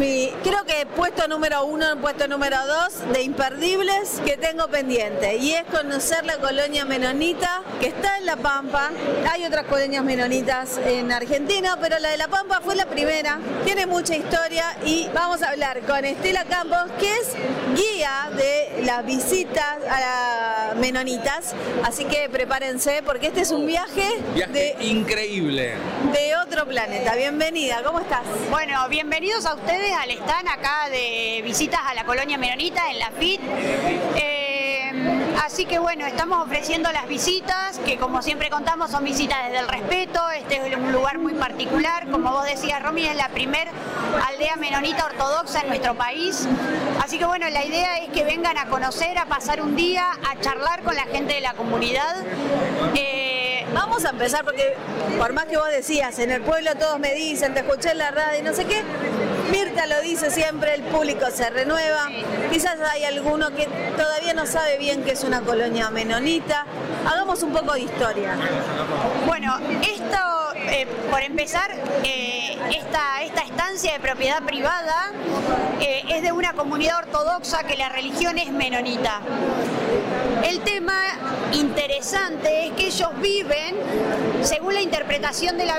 creo que puesto número 1, puesto número 2 de imperdibles que tengo pendiente, y es conocer la colonia menonita que está en La Pampa. Hay otras colonias menonitas en Argentina, pero la de La Pampa fue la primera, tiene mucha historia, y vamos a hablar con Estela Campos, que es guía de las visitas a las menonitas, así que prepárense porque este es un viaje increíble de otro planeta. Bienvenida, ¿cómo estás? Bueno, bienvenidos a ustedes al stand acá de visitas a la colonia menonita en la FIT. Así que bueno, estamos ofreciendo las visitas, que como siempre contamos son visitas desde el respeto. Este es un lugar muy particular, como vos decías, Romy, es la primer aldea menonita ortodoxa en nuestro país. Así que bueno, la idea es que vengan a conocer, a pasar un día, a charlar con la gente de la comunidad. Vamos a empezar porque, por más que vos decías, en el pueblo todos me dicen, te escuché en la radio, no sé qué, Mirta lo dice siempre, el público se renueva. Quizás hay alguno que todavía no sabe bien qué es una colonia menonita. Hagamos un poco de historia. Bueno, esto, por empezar, esta estancia de propiedad privada es de una comunidad ortodoxa que la religión es menonita. El tema interesante es que ellos viven, según la interpretación de la